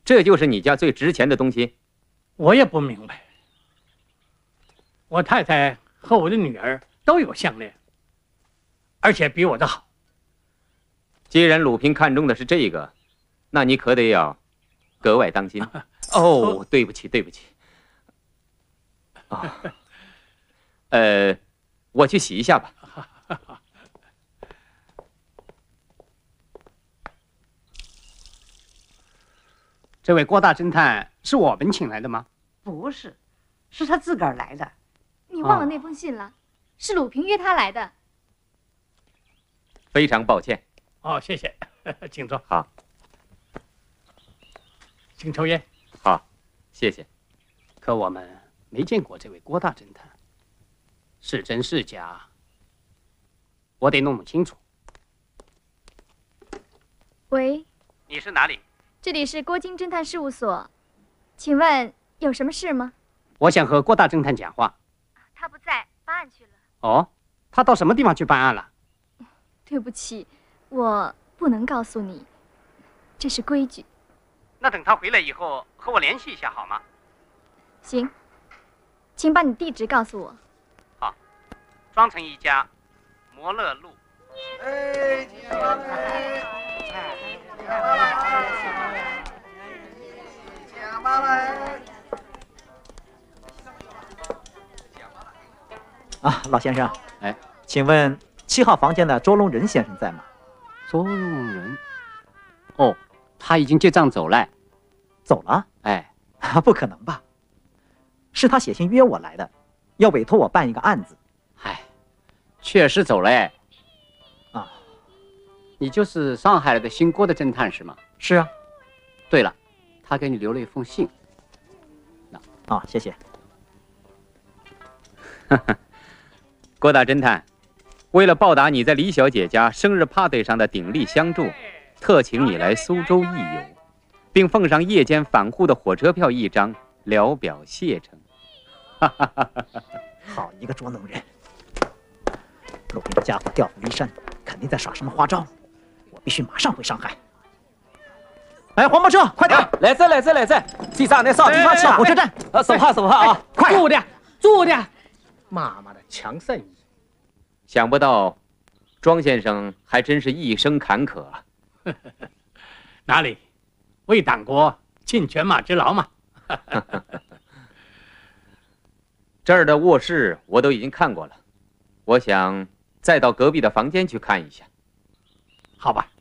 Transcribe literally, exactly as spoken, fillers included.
这就是你家最值钱的东西？ 我也不明白。我太太和我的女儿都有项链，而且比我的好。 既然鲁平看中的是这个，那你可得要格外当心。哦，对不起，对不起。啊，呃，我去洗一下吧。 这位郭大侦探是我们请来的吗？ 不是，是他自个儿来的。 你忘了那封信了？是鲁平约他来的。 非常抱歉。 哦，谢谢，请坐。 好， 请抽烟。 好，谢谢。 可我们没见过这位郭大侦探，是真是假，我得弄弄清楚。 喂， 你是哪里？ 这里是郭京侦探事务所，请问有什么事吗？ 我想和郭大侦探讲话。 他不在，办案去了。 哦，他到什么地方去办案了？ 对不起，我不能告诉你，这是规矩。 那等他回来以后和我联系一下好吗？ 行，请把你地址告诉我。 好，庄城一家，摩乐路。 哎，姐妈嘞！姐妈嘞！姐妈嘞！ 啊，老先生， 哎， 请问七号房间的周龙仁先生在吗？ 周龙仁？哦，他已经结账走了。 走了？ 哎， 不可能吧？是他写信约我来的，要委托我办一个案子。 唉，确实走了哎。 啊， 你就是上海来的姓郭的侦探是吗？ 是啊。 对了，他给你留了一封信。 啊，谢谢。 郭大侦探，为了报答你在李小姐家生日派对上的鼎力相助，特请你来苏州一游，并奉上夜间返沪的火车票一张，聊表谢诚。 好一个捉弄人！陆平这家伙调虎离山，肯定在耍什么花招，我必须马上回上海。哎，黄包车，快点！ 来这来这来这，地上那上地方去火车站。 呃，手帕手帕啊， 快住点，住点！妈妈的，强甚意！ 想不到，庄先生还真是一生坎坷啊。 哪里，为党国尽犬马之劳嘛。 这儿的卧室我都已经看过了，我想再到隔壁的房间去看一下。 好吧。